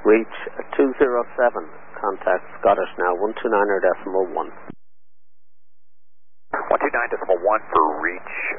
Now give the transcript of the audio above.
Reach 207, contact Scottish now, 129.1. 129.1 for reach